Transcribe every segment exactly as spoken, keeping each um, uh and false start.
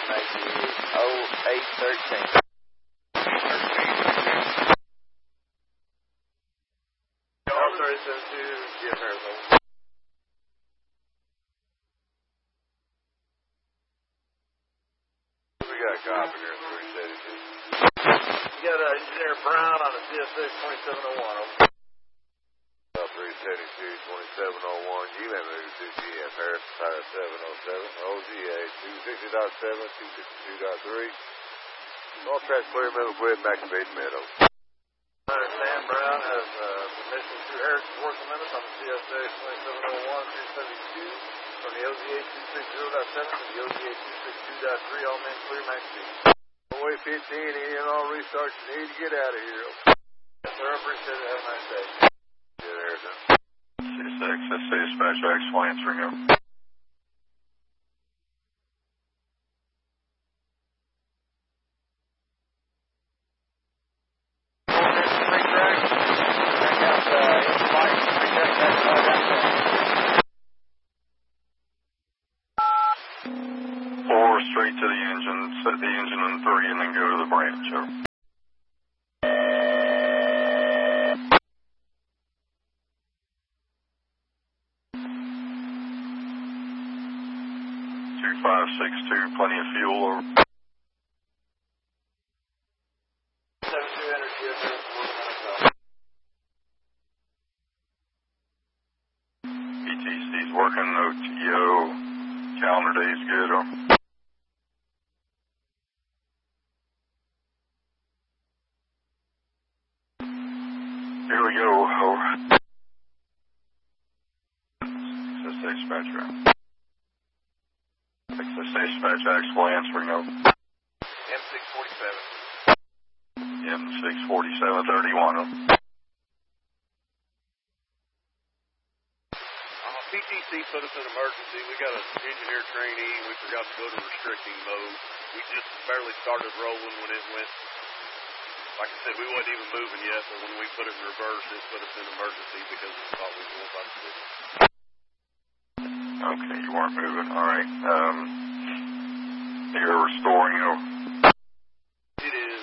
make it oh eight thirteen. Oh, thirty-seven two, yes, Arizona. We got a copy here, three seventy-two. You got uh, Engineer Brown on the C S X twenty-seven oh one. three seventy-two, twenty-seven oh one, G M A two G F Harris, Tire seven oh seven, O G A two sixty point seven, two sixty-two point three. All tracks clear, middle quit, back to Bates Meadow. Sam Brown has uh, permission through Harris working limits on the C S X twenty-seven oh one, three seventy-two, from the O G A two sixty point seven to the O G A two sixty-two point three, all men clear, max speed. Way fifteen, any and all restarts you need to get out of here. Yes, sir, I appreciate it. Have a nice day. Yeah, there's a C S X, S C Dispatch X, answering you. Four straight to the engine, set the engine in three, and then go to the branch. Over. five six two, plenty of fuel. Or seventy-two energy. P T C's working, O T O, calendar day's good. Or here we go. Over. S S Dispatch X. S S Dispatch X, answering over. M six forty-seven. M six forty-seven thirty-one. Uh, P T C put us in emergency. We got an engineer trainee. We forgot to go to restricting mode. We just barely started rolling when it went. Like I said, we wasn't even moving yet, but when we put it in reverse, it put us in emergency because we thought we were about to do it. Okay, you weren't moving. All right. Um, you're restoring. You It is.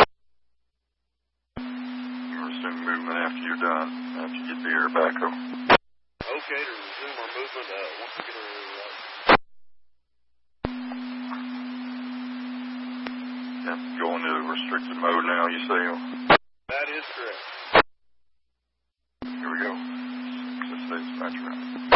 You resume movement after you're done. After you get the air back up. Okay to resume our movement uh, once we get our air out. Yeah, going into restricted mode now, you say? That is correct. Here we go. S S Dispatch.